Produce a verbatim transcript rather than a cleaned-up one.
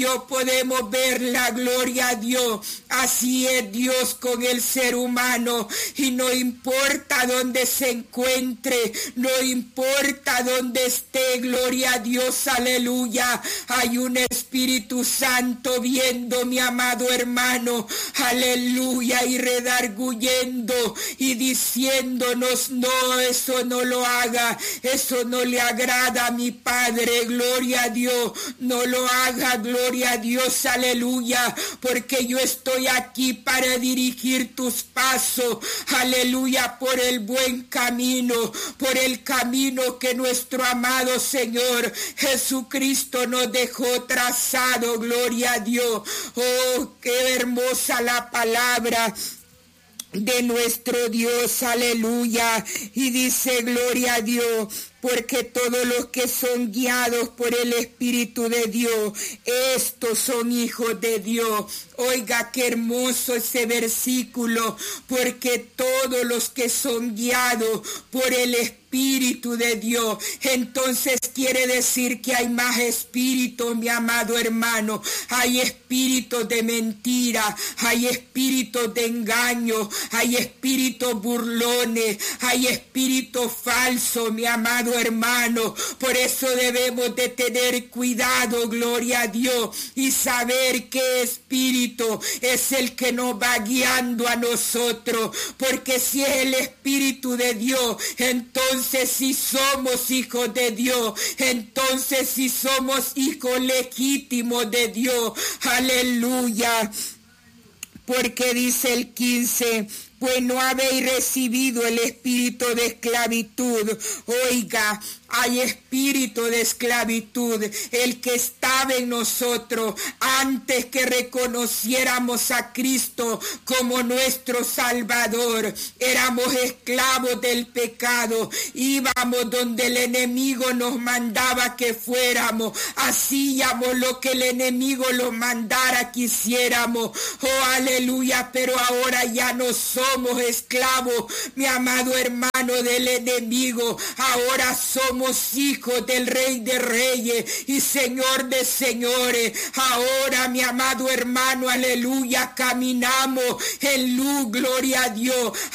yo podemos ver la gloria a Dios. Así es Dios con el ser humano, y no importa dónde se encuentre, no importa dónde esté, gloria a Dios, aleluya. Hay un Espíritu Santo viendo, mi amado hermano, aleluya, y redarguyendo y diciéndonos: no, eso no lo haga, eso no le agrada a mi Padre, gloria a Dios, no lo haga, gloria a Dios, aleluya, porque yo estoy aquí para dirigir tus pasos, aleluya, por el buen camino, por el camino que nuestro amado Señor Jesucristo nos dejó trazado, gloria a Dios. Oh, qué hermosa la palabra de nuestro Dios, aleluya. Y dice, gloria a Dios, porque todos los que son guiados por el Espíritu de Dios, estos son hijos de Dios. Oiga, qué hermoso ese versículo, porque todos los que son guiados por el Espíritu de Dios, entonces quiere decir que hay más espíritus, mi amado hermano. Hay espíritus de mentira, hay espíritus de engaño, hay espíritus burlones, hay espíritus falsos, mi amado hermano. Por eso debemos de tener cuidado, gloria a Dios, y saber qué espíritu es el que nos va guiando a nosotros, porque si es el Espíritu de Dios, entonces si somos hijos de Dios, entonces si somos hijos legítimos de Dios, aleluya. Porque dice el quince, pues no habéis recibido el espíritu de esclavitud. Oiga, hay espíritu de esclavitud, el que estaba en nosotros antes que reconociéramos a Cristo como nuestro Salvador. Éramos esclavos del pecado, íbamos donde el enemigo nos mandaba que fuéramos, hacíamos lo que el enemigo nos mandara que hiciéramos. Oh, aleluya, pero ahora ya no somos esclavos, mi amado hermano, del enemigo. Ahora somos hijos del Rey de Reyes y Señor de Señores. Ahora, mi amado hermano, aleluya, caminamos en luz, gloria a Dios.